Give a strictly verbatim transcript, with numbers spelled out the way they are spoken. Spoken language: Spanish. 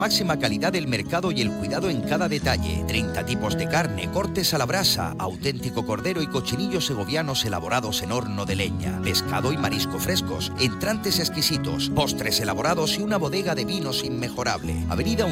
Máxima calidad del mercado y el cuidado en cada detalle. treinta tipos de carne, cortes a la brasa, auténtico cordero y cochinillos segovianos elaborados en horno de leña. Pescado y marisco frescos, entrantes exquisitos, postres elaborados y una bodega de vinos inmejorable. Avenida